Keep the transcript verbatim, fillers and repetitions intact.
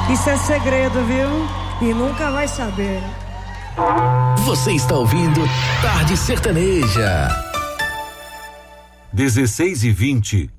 Isso é segredo, viu? E nunca vai saber. Você está ouvindo Tarde Sertaneja. dezesseis e vinte.